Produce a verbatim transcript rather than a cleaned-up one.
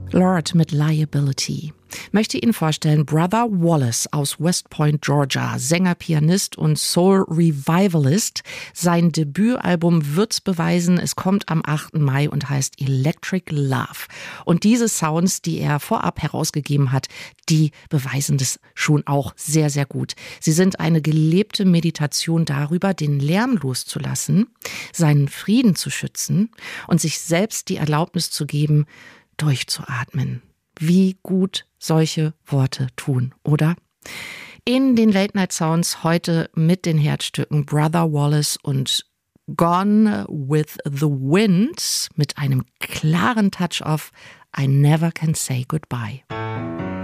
Lord mit Liability. Möchte Ihnen vorstellen, Brother Wallace aus West Point, Georgia, Sänger, Pianist und Soul-Revivalist. Sein Debütalbum wird's beweisen. Es kommt am achten Mai und heißt Electric Love. Und diese Sounds, die er vorab herausgegeben hat, die beweisen das schon auch sehr, sehr gut. Sie sind eine gelebte Meditation darüber, den Lärm loszulassen, seinen Frieden zu schützen und sich selbst die Erlaubnis zu geben, durchzuatmen. Wie gut solche Worte tun, oder? In den Late Night Sounds heute mit den Herzstücken Brother Wallace und Gone with the Wind mit einem klaren Touch of I Never Can Say Goodbye.